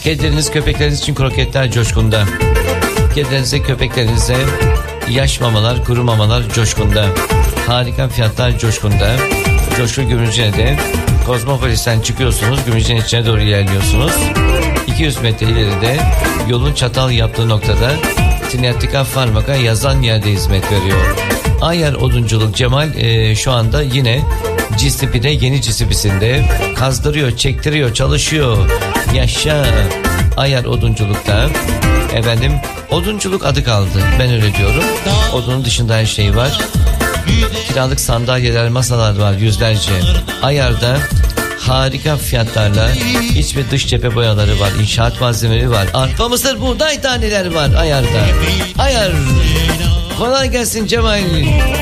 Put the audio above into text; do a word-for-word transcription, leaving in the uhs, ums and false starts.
Kedileriniz, köpekleriniz için kroketler Coşkun'da. Kedilerinize, köpeklerinize yaş mamalar, kuru mamalar Coşkun'da. Harika fiyatlar Coşkun'da. Coşkun Gümrücene'de Kozmopolis'ten çıkıyorsunuz, Gümrücene içine doğru ilerliyorsunuz. iki yüz metre ileride yolun çatal yaptığı noktada Trinyatika Farmaka yazan yerde hizmet veriyor. Ayar Odunculuk Cemal e, şu anda yine Cislipi'de, yeni Cislipi'sinde kazdırıyor, çektiriyor, çalışıyor. Yaşa Ayar Odunculuk'ta. Efendim, odunculuk adı kaldı, ben öyle diyorum. Odunun dışında her şey var. Kiralık sandalyeler, masalar var yüzlerce. Ayar'da harika fiyatlarla iç ve dış cephe boyaları var, inşaat malzemeleri var, arpa, mısır, buğday taneleri var Ayar'da. Ayar, kolay gelsin Cemal.